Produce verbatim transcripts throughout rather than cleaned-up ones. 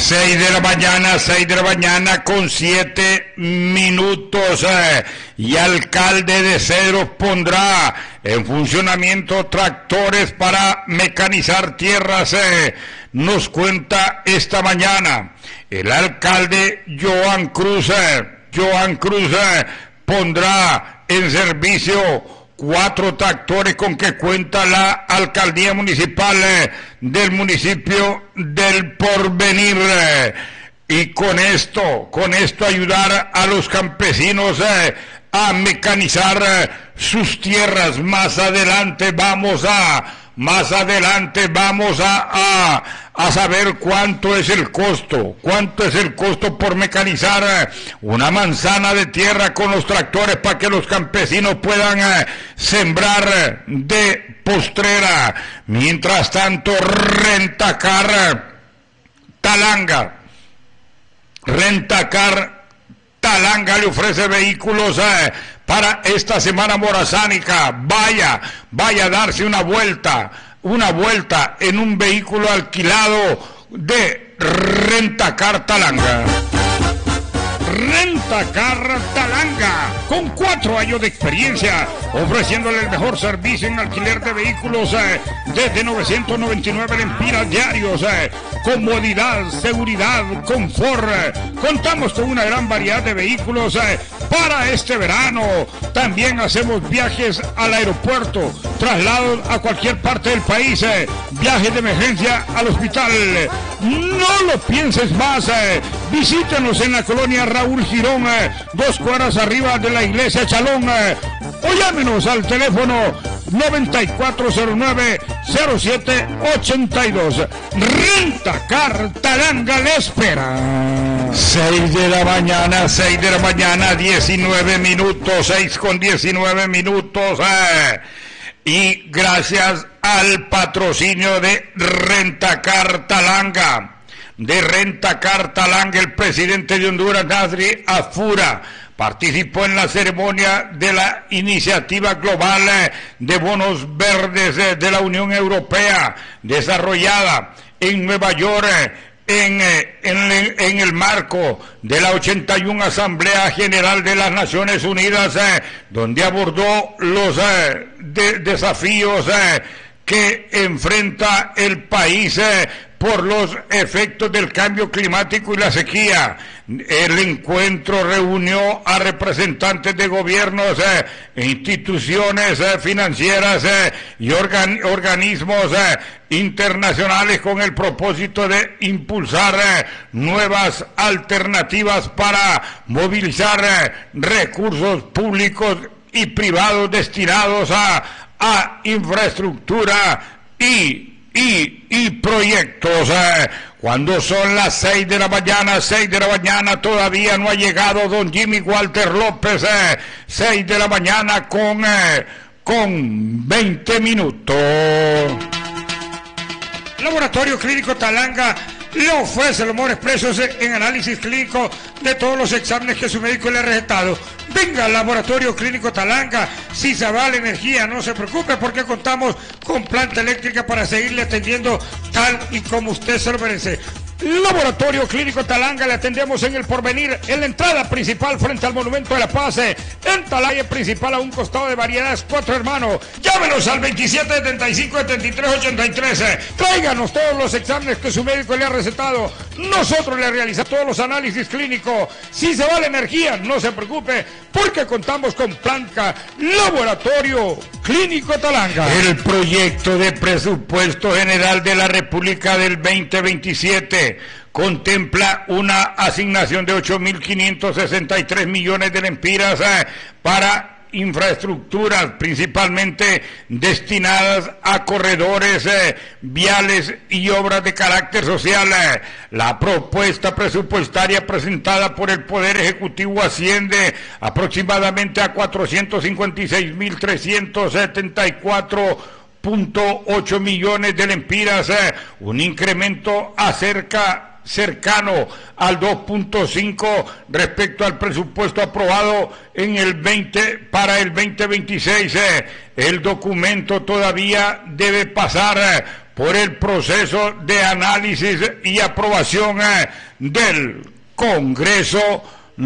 seis de la mañana, seis de la mañana con siete minutos. Eh, y alcalde de Cedros pondrá en funcionamiento tractores para mecanizar tierras. Eh, nos cuenta esta mañana el alcalde Joan Cruz. Eh, Joan Cruz eh, pondrá en servicio cuatro tractores con que cuenta la alcaldía municipal eh, del municipio del Porvenir. Eh, y con esto, con esto ayudar a los campesinos eh, a mecanizar eh, sus tierras. Más adelante vamos a, más adelante vamos a, a, a saber cuánto es el costo, cuánto es el costo por mecanizar eh, una manzana de tierra con los tractores para que los campesinos puedan eh, sembrar eh, de postrera. Mientras tanto, Rentacar eh, Talanga, Rentacar Talanga le ofrece vehículos eh, para esta semana morazánica. Vaya, vaya a darse una vuelta, una vuelta en un vehículo alquilado de Rentacar Talanga. Rentacar Talanga, con cuatro años de experiencia, ofreciéndole el mejor servicio en alquiler de vehículos eh, desde novecientos noventa y nueve lempiras diarios, eh, comodidad, seguridad, confort. Eh. Contamos con una gran variedad de vehículos eh, para este verano. También hacemos viajes al aeropuerto, traslados a cualquier parte del país, eh, viajes de emergencia al hospital. No lo pienses más, eh. Visítenos en la colonia Raúl Girón, eh, dos cuadras arriba de la iglesia Chalón, eh, o llámenos al teléfono noventa y cuatro cero nueve cero siete ochenta y dos. Rentacar Talanga le espera. seis de la mañana, seis de la mañana, diecinueve minutos, seis con diecinueve minutos. Eh. Y gracias al patrocinio de Rentacar Talanga, de Rentacar Talanga, el presidente de Honduras, Nasri Afura, participó en la ceremonia de la iniciativa global de bonos verdes de la Unión Europea, desarrollada en Nueva York, en, en, en el marco de la ochenta y una Asamblea General de las Naciones Unidas, donde abordó los de, desafíos que enfrenta el país por los efectos del cambio climático y la sequía. El encuentro reunió a representantes de gobiernos, eh, instituciones eh, financieras eh, y organ organismos eh, internacionales con el propósito de impulsar eh, nuevas alternativas para movilizar eh, recursos públicos y privados destinados a, a infraestructura y Y, y proyectos. Eh, cuando son las seis de la mañana, seis de la mañana, todavía no ha llegado don Jimmy Walter López, eh, seis de la mañana con, eh, con veinte minutos. Laboratorio Clínico Talanga le ofrece los mejores precios en análisis clínico de todos los exámenes que su médico le ha recetado. Venga al Laboratorio Clínico Talanga. Si se va la energía, no se preocupe, porque contamos con planta eléctrica para seguirle atendiendo tal y como usted se lo merece. Laboratorio Clínico Talanga, le atendemos en el Porvenir, en la entrada principal frente al Monumento de la Paz, en Talaya principal a un costado de Variedades Cuatro Hermanos. Llámenos al veintisiete setenta y cinco setenta y tres ochenta y tres. Tráiganos todos los exámenes que su médico le ha recetado. Nosotros le realizamos todos los análisis clínicos. Si se va la energía, no se preocupe, porque contamos con Planca. Laboratorio Clínico Talanga. El proyecto de presupuesto general de la República del veinte veintisiete contempla una asignación de ocho mil quinientos sesenta y tres millones de lempiras eh, para infraestructuras, principalmente destinadas a corredores eh, viales y obras de carácter social. Eh. La propuesta presupuestaria presentada por el Poder Ejecutivo asciende aproximadamente a cuatrocientos cincuenta y seis mil trescientos setenta y cuatro punto ocho millones de lempiras, eh, un incremento acerca cercano al dos punto cinco respecto al presupuesto aprobado en el veinte para el veinte veintiséis. Eh, el documento todavía debe pasar eh, por el proceso de análisis y aprobación eh, del Congreso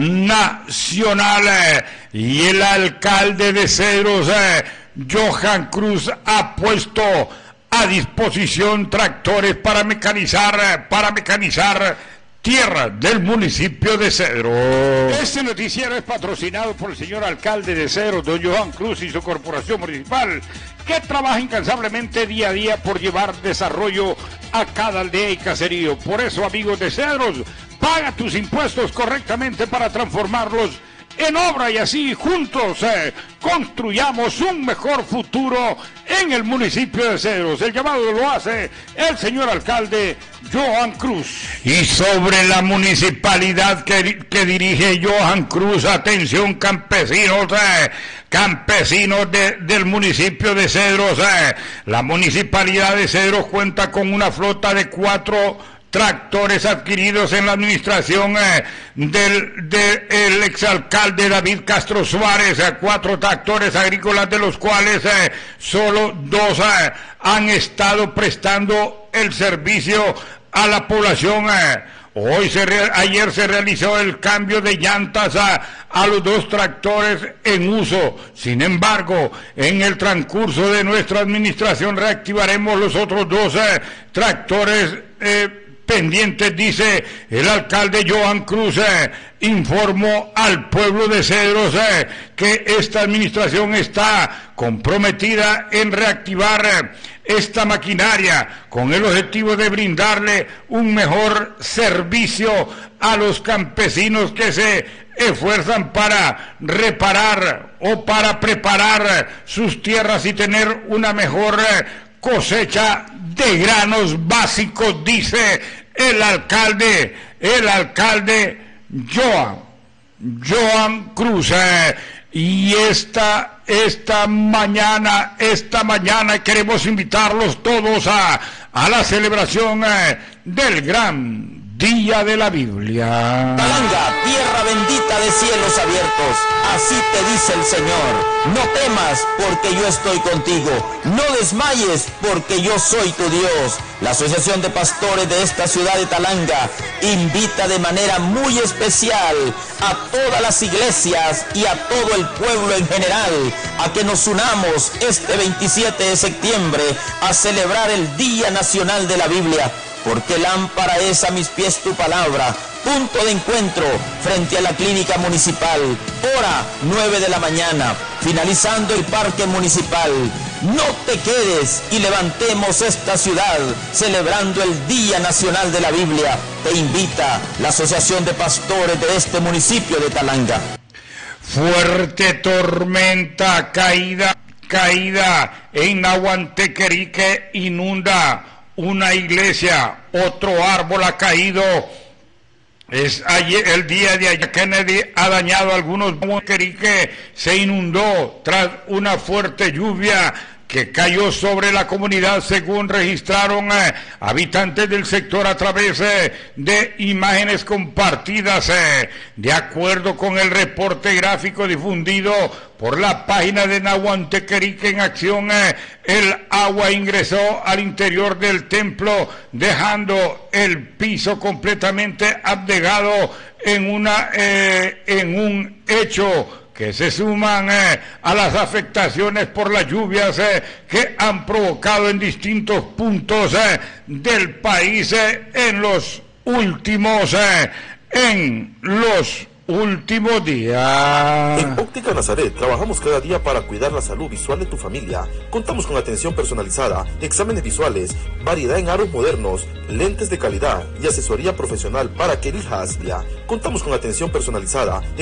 Nacional. Eh, y el alcalde de Cedros, eh, Johan Cruz, ha puesto a disposición tractores para mecanizar, eh, para mecanizar tierra del municipio de Cedros. Este noticiero es patrocinado por el señor alcalde de Cedros, don Johan Cruz, y su corporación municipal, que trabaja incansablemente día a día por llevar desarrollo a cada aldea y caserío. Por eso, amigos de Cedros, paga tus impuestos correctamente para transformarlos en obra y así juntos eh, construyamos un mejor futuro en el municipio de Cedros. El llamado lo hace el señor alcalde Johan Cruz. Y sobre la municipalidad que, que dirige Johan Cruz, atención campesinos, eh, campesinos de, del municipio de Cedros. Eh, la municipalidad de Cedros cuenta con una flota de cuatro tractores adquiridos en la administración eh, del, del exalcalde David Castro Suárez, eh, cuatro tractores agrícolas, de los cuales eh, solo dos eh, han estado prestando el servicio a la población. Eh. Hoy se re, ayer se realizó el cambio de llantas a, a los dos tractores en uso. Sin embargo, en el transcurso de nuestra administración reactivaremos los otros dos eh, tractores eh, pendientes, dice el alcalde Johan Cruz. Eh, informó al pueblo de Cedros eh, que esta administración está comprometida en reactivar eh, esta maquinaria con el objetivo de brindarle un mejor servicio a los campesinos que se esfuerzan para reparar o para preparar sus tierras y tener una mejor eh, cosecha de granos básicos, dice el alcalde, el alcalde Johan, Johan Cruz. Eh, y esta, esta mañana, esta mañana queremos invitarlos todos a, a la celebración eh, del gran Día de la Biblia. Talanga, tierra bendita de cielos abiertos, así te dice el Señor. No temas, porque yo estoy contigo. No desmayes, porque yo soy tu Dios. La Asociación de Pastores de esta ciudad de Talanga invita de manera muy especial a todas las iglesias y a todo el pueblo en general a que nos unamos este veintisiete de septiembre a celebrar el Día Nacional de la Biblia. Porque lámpara es a mis pies tu palabra, punto de encuentro frente a la clínica municipal, hora nueve de la mañana, finalizando el parque municipal. No te quedes y levantemos esta ciudad celebrando el Día Nacional de la Biblia. Te invita la Asociación de Pastores de este municipio de Talanga. Fuerte tormenta caída, caída en Nahuantequerí que inunda una iglesia. Otro árbol ha caído. Es ayer, el día de ayer, Kennedy ha dañado algunos Nahuantequerí que se inundó tras una fuerte lluvia que cayó sobre la comunidad, según registraron eh, habitantes del sector a través eh, de imágenes compartidas. Eh, de acuerdo con el reporte gráfico difundido por la página de Nahuantequerí en acción, eh, el agua ingresó al interior del templo, dejando el piso completamente abdegado en, una, eh, en un hecho que se suman eh, a las afectaciones por las lluvias eh, que han provocado en distintos puntos eh, del país eh, en los últimos eh, en los últimos días. En Óptica Nazaret trabajamos cada día para cuidar la salud visual de tu familia. Contamos con atención personalizada, exámenes visuales, variedad en aros modernos, lentes de calidad y asesoría profesional para que elijas. Contamos con atención personalizada.